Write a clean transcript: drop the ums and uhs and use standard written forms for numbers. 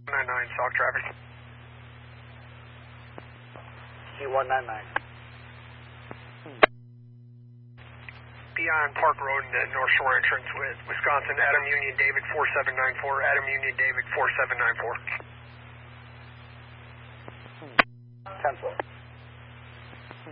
99 Sock traffic. C199. Beyond Park Road in the North Shore entrance with Wisconsin, Adam Union David 4794, Adam Union David 4794. 10-4.